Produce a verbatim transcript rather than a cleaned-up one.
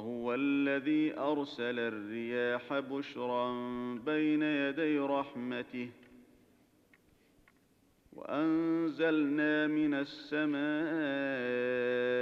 وهو الذي أرسل الرياح بشرا بين يدي رحمته وأنزلنا من السماء